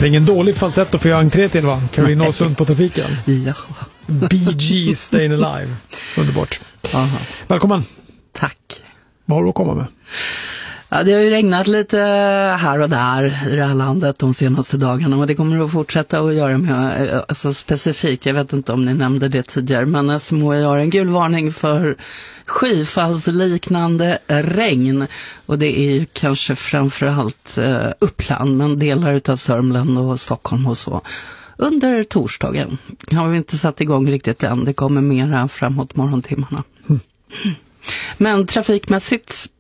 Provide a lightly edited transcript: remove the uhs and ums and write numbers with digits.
Det är ingen dålig falsett att få göra entré till, va? Carolina Åslund på trafiken. Ja. BG Stayin' Alive. Underbart. Aha. Välkommen. Tack. Vad har du att komma med? Ja, det har ju regnat lite här och där i det här landet de senaste dagarna, och det kommer att fortsätta att göra med, alltså specifikt, jag vet inte om ni nämnde det tidigare, men SMHI har en gul varning för skyfallsliknande regn, och det är ju kanske framförallt Uppland, men delar utav Sörmland och Stockholm och så. Under torsdagen har vi inte satt igång riktigt än, det kommer mera framåt morgontimmarna. Men trafikmässigt